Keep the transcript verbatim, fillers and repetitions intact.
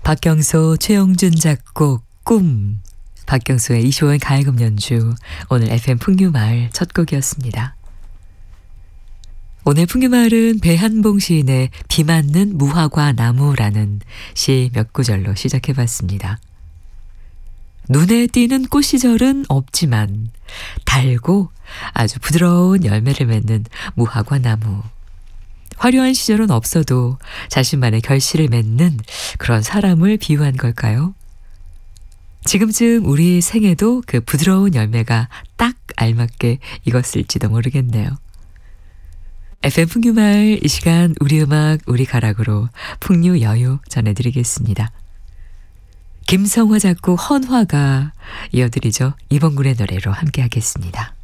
박경수, 최영준 작곡, 꿈. 박경수의 이시원 가야금 연주. 오늘 에프엠 풍류마을 첫 곡이었습니다. 오늘 풍류마을은 배한봉 시인의 비 맞는 무화과 나무라는 시 몇 구절로 시작해봤습니다. 눈에 띄는 꽃 시절은 없지만 달고 아주 부드러운 열매를 맺는 무화과 나무. 화려한 시절은 없어도 자신만의 결실을 맺는 그런 사람을 비유한 걸까요? 지금쯤 우리 생에도 그 부드러운 열매가 딱 알맞게 익었을지도 모르겠네요. 에프엠 풍류마을 이 시간 우리 음악 우리 가락으로 풍류 여유 전해드리겠습니다. 김성화 작곡 헌화가 이어드리죠. 이번군의 노래로 함께하겠습니다.